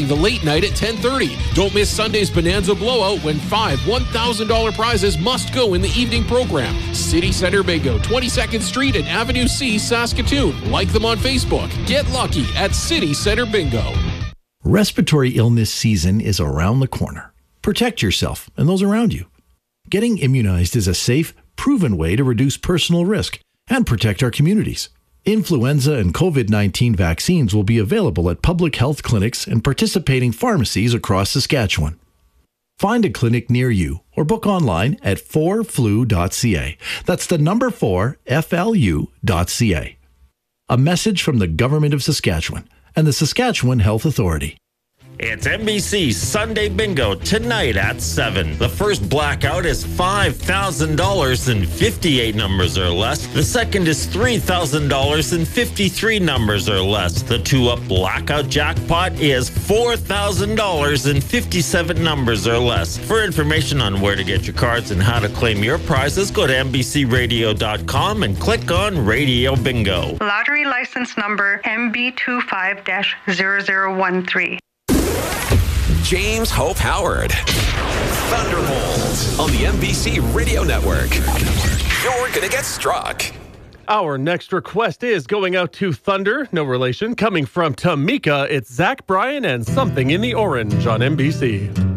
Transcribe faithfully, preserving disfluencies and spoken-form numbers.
the late night at ten thirty. Don't miss Sunday's Bonanza Blowout when five one thousand dollars prizes must go in the evening program. City Center Bingo, twenty-second Street and Avenue C, Saskatoon. Like them on Facebook. Get lucky at City Center Bingo. Respiratory illness season is around the corner. Protect yourself and those around you. Getting immunized is a safe, proven way to reduce personal risk and protect our communities. Influenza and covid nineteen vaccines will be available at public health clinics and participating pharmacies across Saskatchewan. Find a clinic near you or book online at four flu dot c a. That's the number four, F L U dot C A. A message from the Government of Saskatchewan and the Saskatchewan Health Authority. It's N B C Sunday Bingo tonight at seven. The first blackout is five thousand dollars and fifty-eight numbers or less. The second is three thousand dollars and fifty-three numbers or less. The two-up blackout jackpot is four thousand dollars and fifty-seven numbers or less. For information on where to get your cards and how to claim your prizes, go to N B C radio dot com and click on Radio Bingo. Lottery license number M B two five dash zero zero one three. James Hope Howard. Thunderbolt on the N B C Radio Network. You're going to get struck. Our next request is going out to Thunder, no relation. Coming from Tamika, it's Zach Bryan and Something in the Orange on N B C.